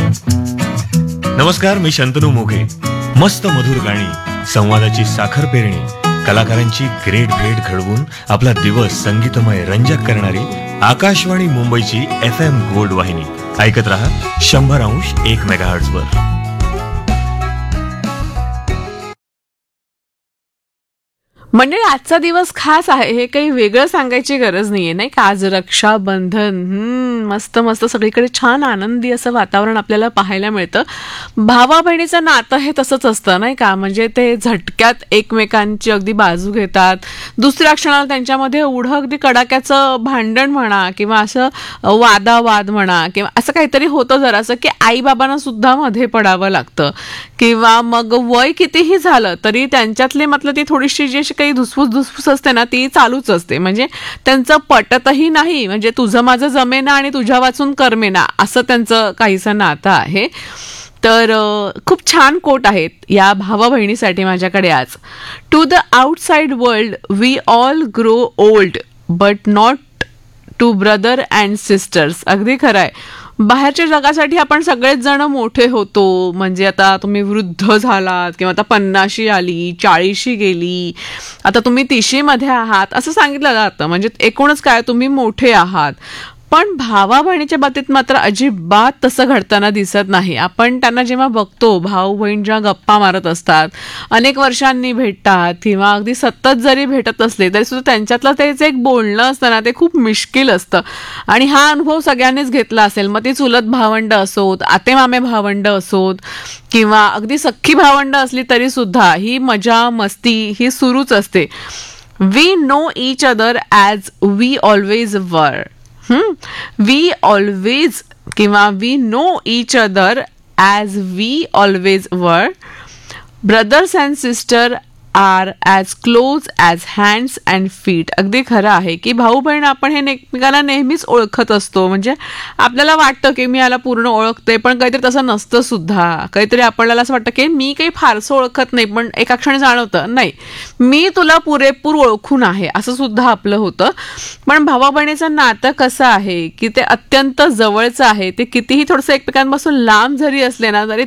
नमस्कार, मी शंतनू मोघे. मस्त मधुर गाणी, संवादाची साखर पेरणी, कलाकारांची ग्रेट भेट घडवून आपला दिवस संगीतमय रंजक करणारी आकाशवाणी मुंबईची FM गोल्ड वाहिनी. ऐकत रहा 100.1 मेगाहर्ट्झ वर. म्हणजे आजचा दिवस खास आहे हे काही वेगळं सांगायची गरज नाहीये, नाही का? आज रक्षाबंधन. मस्त मस्त सगळीकडे छान आनंदी असं वातावरण आपल्याला पाहायला मिळतं. भावा बहिणीचं नातं हे तसंच असतं, नाही का? म्हणजे ते झटक्यात एकमेकांची अगदी बाजू घेतात. दुसऱ्या क्षणाला त्यांच्यामध्ये एवढं अगदी कडाक्याचं भांडण म्हणा किंवा असं वादावाद म्हणा किंवा असं काहीतरी होतं जरासं की आईबाबांना सुद्धा मध्ये पडावं लागतं. किंवा मग वय कितीही झालं तरी त्यांच्यातली म्हटलं ती थोडीशी जी काही धुसफूस असते ना ती चालूच असते. म्हणजे त्यांचं पटतही नाही, म्हणजे तुझं माझं जमेना आणि तुझ्या वाचून करमेना असं त्यांचं काहीसं नातं आहे. तर खूप छान कोट आहेत या भावा बहिणीसाठी माझ्याकडे आज. To the outside world we all grow old but not to brother and sisters. अगदी खरं आहे. बाहेरच्या जगासाठी आपण सगळेच जण मोठे होतो. म्हणजे आता तुम्ही वृद्ध झालात किंवा आता 50शी आली, 40शी गेली, आता तुम्ही 30शी मध्ये आहात असं सांगितलं जातं. म्हणजे एकूणच काय, तुम्ही मोठे आहात. पण भावा बहिणीच्या बाबतीत मात्र अजिबात तसं घडताना दिसत नाही. आपण त्यांना जेव्हा बघतो, भाऊ बहीण जेव्हा गप्पा मारत असतात, अनेक वर्षांनी भेटतात किंवा अगदी सतत जरी भेटत असले तरी सुद्धा त्यांच्यातलं तेच एक बोलणं असतं ना, ते खूप मिश्किल असतं. आणि हा अनुभव सगळ्यांनीच घेतला असेल. मग ती चुलत भावंड असोत, आतेमामे भावंड असोत किंवा अगदी सख्खी भावंड असली तरी सुद्धा ही मजा मस्ती ही सुरूच असते. We know each other as we always वर. वी ऑलवेज किंवा we know each other as we always वर. Brothers and sister R as close as hands and feet. अगदी खरं आहे की भाऊ बहीण आपण हे एकमेकाला नेहमीच ओळखत असतो. म्हणजे आपल्याला वाटतं की मी याला पूर्ण ओळखते, पण काहीतरी तसं नसतं सुद्धा. काहीतरी आपल्याला असं वाटतं की मी काही फारसं ओळखत नाही, पण एका क्षणी जाणवतं नाही मी तुला पुरेपूर ओळखून आहे असं सुद्धा आपलं होतं. पण भावा बहिणीचं नातं कसं आहे की ते अत्यंत जवळचं आहे. ते कितीही थोडंसं एकमेकांपासून लांब जरी असले ना तरी